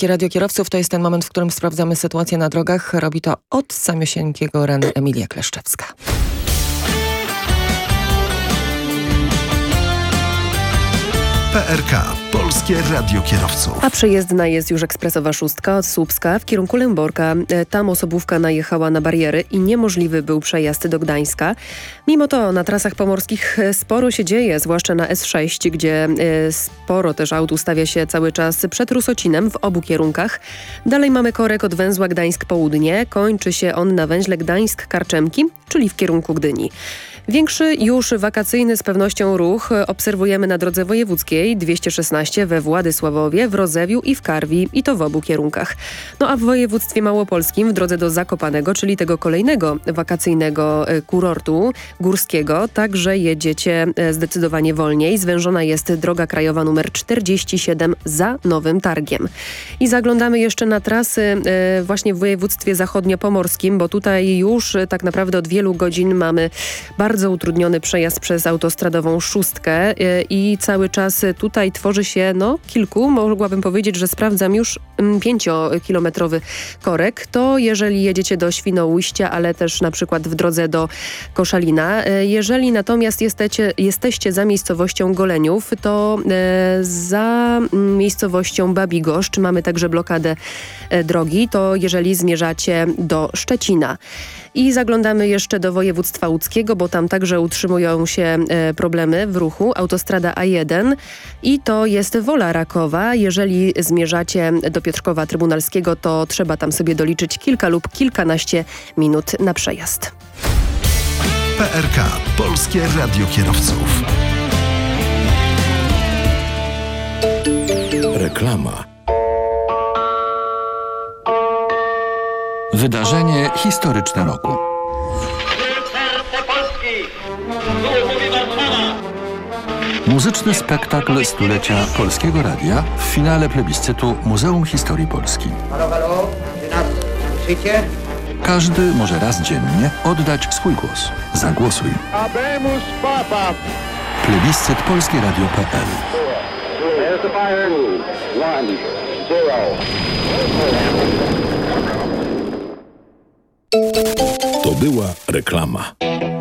Polskie Radio Kierowców to jest ten moment, w którym sprawdzamy sytuację na drogach. Robi to od samiosieńkiego rana Emilia Kleszczewska. PRK. Polskie Radio Kierowców. A przejezdna jest już ekspresowa 6 od Słupska w kierunku Lęborka. Tam osobówka najechała na bariery i niemożliwy był przejazd do Gdańska. Mimo to na trasach pomorskich sporo się dzieje, zwłaszcza na S6, gdzie sporo też aut ustawia się cały czas przed Rusocinem w obu kierunkach. Dalej mamy korek od węzła Gdańsk Południe. Kończy się on na węźle Gdańsk-Karczemki, czyli w kierunku Gdyni. Większy już wakacyjny z pewnością ruch obserwujemy na drodze wojewódzkiej 216 we Władysławowie, w Rozewiu i w Karwi, i to w obu kierunkach. No a w województwie małopolskim w drodze do Zakopanego, czyli tego kolejnego wakacyjnego kurortu górskiego, także jedziecie zdecydowanie wolniej. Zwężona jest droga krajowa numer 47 za Nowym Targiem. I zaglądamy jeszcze na trasy właśnie w województwie zachodniopomorskim, bo tutaj już tak naprawdę od wielu godzin mamy bardzo utrudniony przejazd przez autostradową 6 i cały czas tutaj tworzy się mogłabym powiedzieć, że sprawdzam już 5-kilometrowy korek. To jeżeli jedziecie do Świnoujścia, ale też na przykład w drodze do Koszalina. Jeżeli natomiast jesteście za miejscowością Goleniów, to za miejscowością Babigoszcz mamy także blokadę drogi. To jeżeli zmierzacie do Szczecina. I zaglądamy jeszcze do województwa łódzkiego, bo tam także utrzymują się problemy w ruchu. Autostrada A1 i to jest Wola Rakowa. Jeżeli zmierzacie do Piotrkowa Trybunalskiego, to trzeba tam sobie doliczyć kilka lub kilkanaście minut na przejazd. PRK. Polskie Radio Kierowców. Reklama. Wydarzenie historyczne roku. Muzyczny spektakl stulecia Polskiego Radia w finale plebiscytu Muzeum Historii Polski. Halo, czy nas słyszycie? Każdy może raz dziennie oddać swój głos. Zagłosuj. Habemus Papa. Plebiscyt polskieradio.pl. To była reklama.